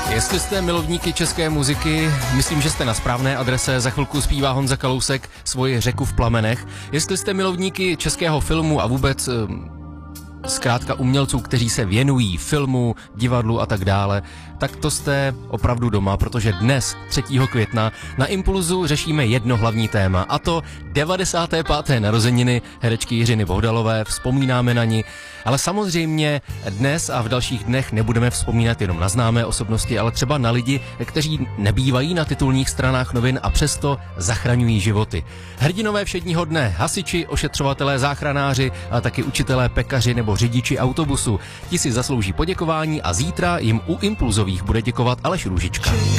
Jestli jste milovníky české muziky, myslím, že jste na správné adrese. Za chvilku zpívá Honza Kalousek svoji Řeku v plamenech. Jestli jste milovníky českého filmu a vůbec zkrátka umělců, kteří se věnují filmu, divadlu a tak dále, tak to jste opravdu doma, protože dnes, 3. května, na Impulzu řešíme jedno hlavní téma, a to 95. narozeniny herečky Jiřiny Bohdalové, vzpomínáme na ni, ale samozřejmě dnes a v dalších dnech nebudeme vzpomínat jenom na známé osobnosti, ale třeba na lidi, kteří nebývají na titulních stranách novin a přesto zachraňují životy. Hrdinové všedního dne, hasiči, ošetřovatelé, záchranáři a taky učitelé, pekaři nebo řidiči autobusu. Ti si zaslouží poděkování a zítra jim u Impulzových bude děkovat Aleš Růžička.